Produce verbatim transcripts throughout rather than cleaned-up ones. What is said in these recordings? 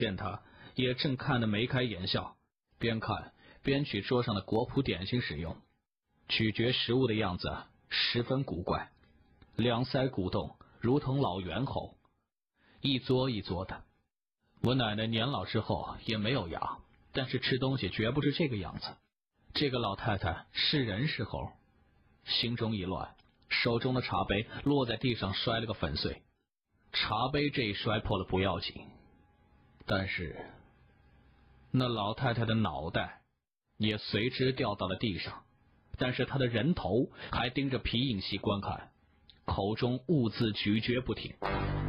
见他也正看得眉开眼笑，边看边取桌上的果脯点心使用，咀嚼食物的样子十分古怪，两腮鼓动，如同老猿猴，一嘬一嘬的。我奶奶年老之后也没有牙，但是吃东西绝不是这个样子。这个老太太是人是猴？心中一乱，手中的茶杯落在地上摔了个粉碎。茶杯这一摔破了不要紧，但是那老太太的脑袋也随之掉到了地上，但是她的人头还盯着皮影戏观看，口中兀自咀嚼不停。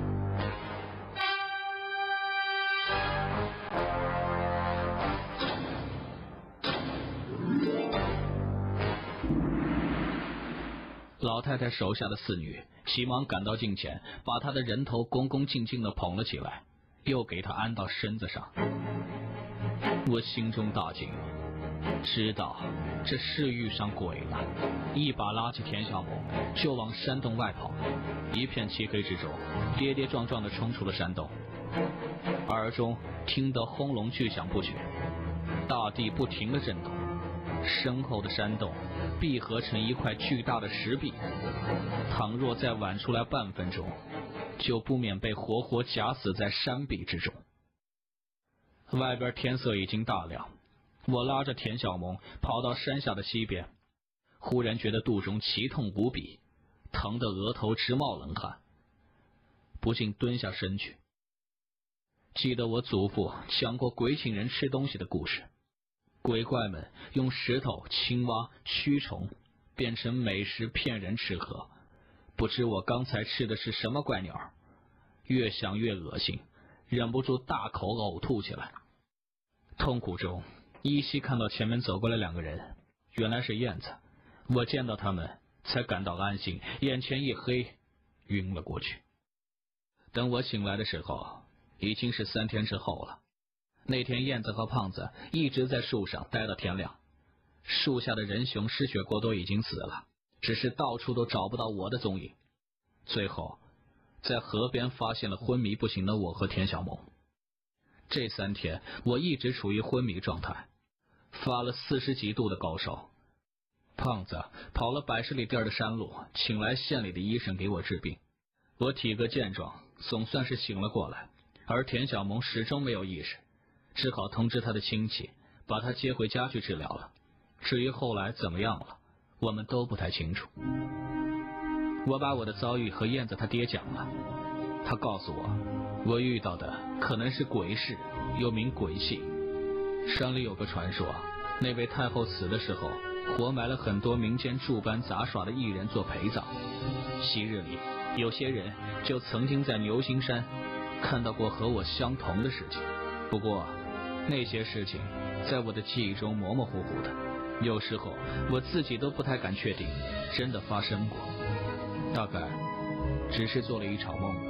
老太太手下的四女急忙赶到近前，把她的人头恭恭敬敬地捧了起来，又给她安到身子上。我心中大惊，知道这是遇上鬼了，一把拉起田小萌就往山洞外跑。一片漆黑之中，跌跌撞撞地冲出了山洞，耳中听得轰隆巨响不绝，大地不停地震动，身后的山洞闭合成一块巨大的石壁，倘若再晚出来半分钟，就不免被活活夹死在山壁之中。外边天色已经大亮，我拉着田小萌跑到山下的西边，忽然觉得肚中奇痛无比，疼得额头直冒冷汗，不禁蹲下身去。记得我祖父讲过鬼请人吃东西的故事，鬼怪们用石头、青蛙、蛆虫变成美食骗人吃喝。不知我刚才吃的是什么怪鸟，越想越恶心，忍不住大口呕吐起来。痛苦中依稀看到前面走过来两个人，原来是燕子。我见到他们才感到安心，眼前一黑，晕了过去。等我醒来的时候，已经是三天之后了。那天燕子和胖子一直在树上待到天亮，树下的人熊失血过多已经死了，只是到处都找不到我的踪影。最后在河边发现了昏迷不醒的我和田小萌。这三天我一直处于昏迷状态，发了四十几度的高烧。胖子跑了百十里地的山路，请来县里的医生给我治病。我体格健壮，总算是醒了过来，而田小萌始终没有意识，只好通知他的亲戚把他接回家去治疗了。至于后来怎么样了，我们都不太清楚。我把我的遭遇和燕子他爹讲了，他告诉我，我遇到的可能是鬼事，又名鬼戏。山里有个传说，那位太后死的时候活埋了很多民间诸般杂耍的艺人做陪葬。昔日里有些人就曾经在牛心山看到过和我相同的事情，不过那些事情在我的记忆中模模糊糊的，有时候我自己都不太敢确定真的发生过，大概只是做了一场梦吧。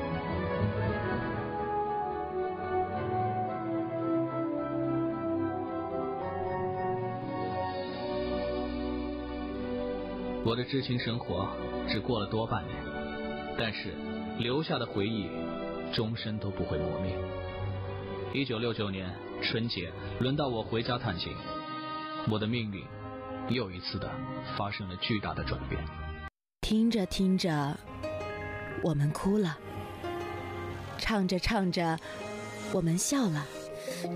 我的知情生活只过了多半年，但是留下的回忆终身都不会磨灭。一九六九年春节，轮到我回家探亲，我的命运又一次的发生了巨大的转变。 听着听着，我们哭了；唱着唱着，我们笑了。